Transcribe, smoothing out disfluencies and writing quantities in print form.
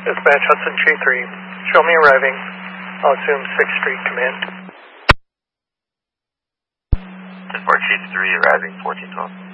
Dispatch Hudson Tree 3. Show me arriving. I'll assume 6th Street Command. Report Chief 3 arriving 1412.